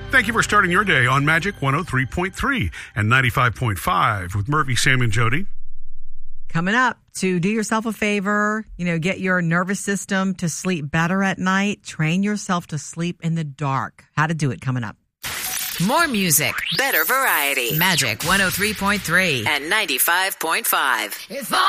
Thank you for starting your day on Magic 103.3 and 95.5 with Murphy, Sam, and Jody. Coming up, to do yourself a favor, get your nervous system to sleep better at night. Train yourself to sleep in the dark. How to do it coming up. More music, better variety. Magic 103.3 and 95.5.